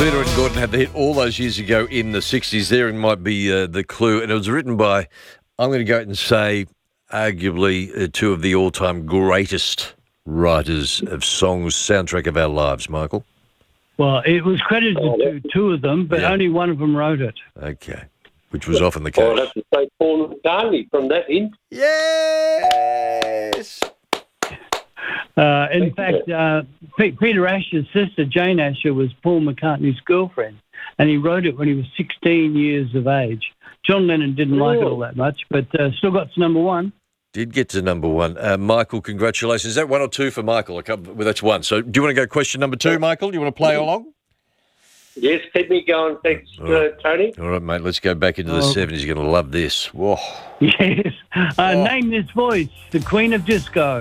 Peter and Gordon had the hit all those years ago in the 60s. Therein might be the clue. And it was written by, I'm going to go out and say, arguably two of the all-time greatest writers of songs, soundtrack of our lives, Michael. Well, it was credited to two of them, but only one of them wrote it. Okay. Which was often the case. I'd have to say Paul McCartney from that hint. Yes! In fact, Peter Asher's sister, Jane Asher, was Paul McCartney's girlfriend, and he wrote it when he was 16 years of age. John Lennon didn't like it all that much, but still got to number one. Did get to number one. Michael, congratulations. Is that one or two for Michael? Well, that's one. So do you want to go question number two, Michael? Do you want to play along? Yes, keep me going. Thanks, Tony. All right, mate. Let's go back into the 70s. You're going to love this. Whoa. Yes. Name this voice, the Queen of Disco.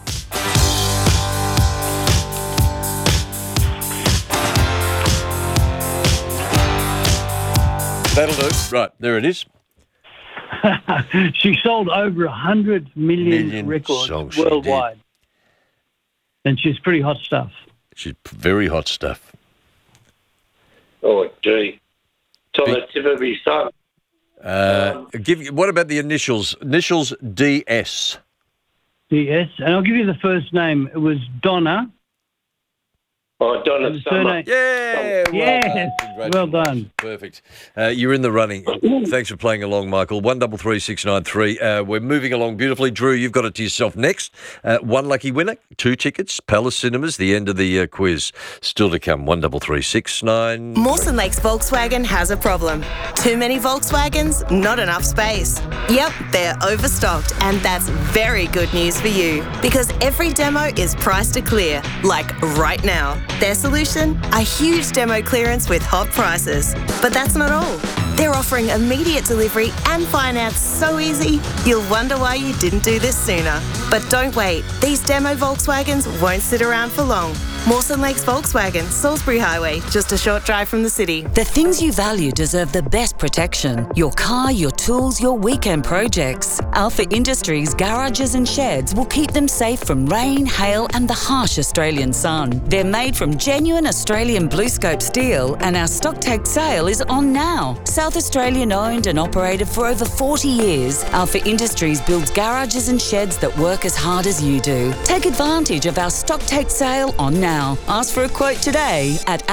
That'll do. Right, there it is. She sold over 100 million records worldwide. And she's pretty hot stuff. She's very hot stuff. Oh, gee. It's on the tip of his tongue. What about the initials? Initials DS. DS. And I'll give you the first name. It was Donna. Oh, Donna Summer. Yeah, yes, well done. Perfect. You're in the running. Thanks for playing along, Michael. 133693. We're moving along beautifully. Drew, you've got it to yourself next. One lucky winner, 2 tickets, Palace Cinemas, the end of the quiz. Still to come, 133693. Mawson Lakes Volkswagen has a problem. Too many Volkswagens, not enough space. Yep, they're overstocked, and that's very good news for you, because every demo is priced to clear, like right now. Their solution? A huge demo clearance with hot prices. But that's not all. They're offering immediate delivery and finance so easy, you'll wonder why you didn't do this sooner. But don't wait. These demo Volkswagens won't sit around for long. Mawson Lakes Volkswagen, Salisbury Highway, just a short drive from the city. The things you value deserve the best protection. Your car, your tools, your weekend projects. Alpha Industries garages and sheds will keep them safe from rain, hail and the harsh Australian sun. They're made from genuine Australian BlueScope steel, and our stock take sale is on now. South Australian owned and operated for over 40 years, Alpha Industries builds garages and sheds that work as hard as you do. Take advantage of our stock take sale on now. Ask for a quote today at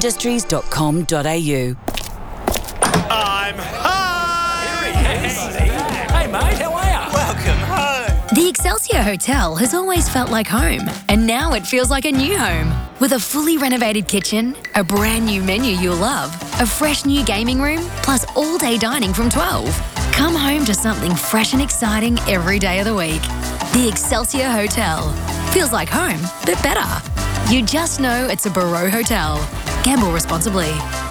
alphaindustries.com.au. I'm home! Hey mate, how are you? Welcome home! The Excelsior Hotel has always felt like home, and now it feels like a new home. With a fully renovated kitchen, a brand new menu you'll love, a fresh new gaming room, plus all-day dining from 12. Come home to something fresh and exciting every day of the week. The Excelsior Hotel. Feels like home, but better. You just know it's a Barreau Hotel. Gamble responsibly.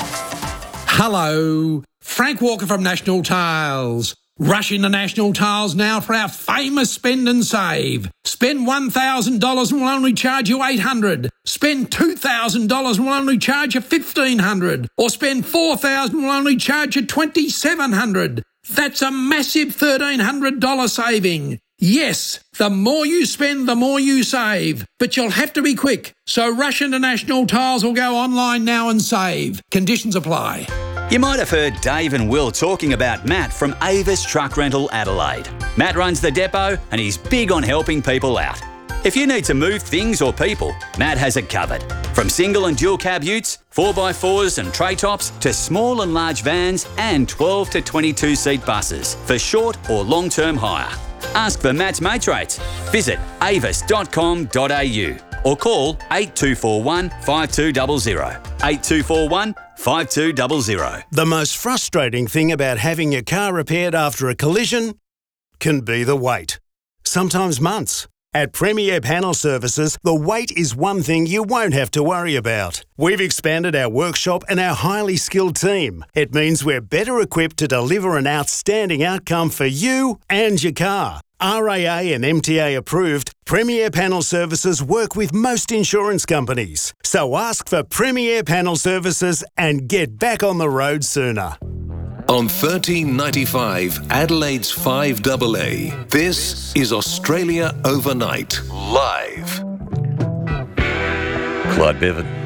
Hello, Frank Walker from National Tiles. Rush into National Tiles now for our famous spend and save. Spend $1,000 and we'll only charge you $800. Spend $2,000 and we'll only charge you $1,500. Or spend $4,000 and we'll only charge you $2,700. That's a massive $1,300 saving. Yes, the more you spend, the more you save. But you'll have to be quick. So rush into National Tiles or go online now and save. Conditions apply. You might have heard Dave and Will talking about Matt from Avis Truck Rental Adelaide. Matt runs the depot and he's big on helping people out. If you need to move things or people, Matt has it covered. From single and dual cab utes, 4x4s and tray tops, to small and large vans and 12 to 22 seat buses for short or long-term hire. Ask for Matt's mates rates. Visit avis.com.au or call 8241 5200. 8241 5200. The most frustrating thing about having your car repaired after a collision can be the wait. Sometimes months. At Premier Panel Services, the wait is one thing you won't have to worry about. We've expanded our workshop and our highly skilled team. It means we're better equipped to deliver an outstanding outcome for you and your car. RAA and MTA approved, Premier Panel Services work with most insurance companies. So ask for Premier Panel Services and get back on the road sooner. On 1395 Adelaide's 5AA, this is Australia Overnight, live. Clyde Bevan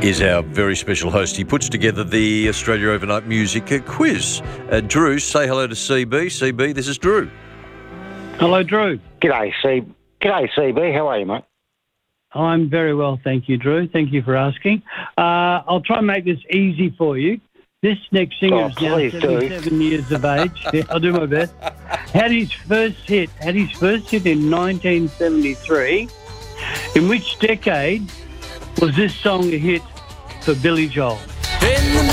is our very special host. He puts together the Australia Overnight Music Quiz. Drew, say hello to CB. CB, this is Drew. Hello, Drew. G'day, CB. How are you, mate? I'm very well, thank you, Drew. Thank you for asking. I'll try and make this easy for you. This next singer is now 77 years of age. Yeah, I'll do my best. Had his first hit in 1973. In which decade was this song a hit for Billy Joel?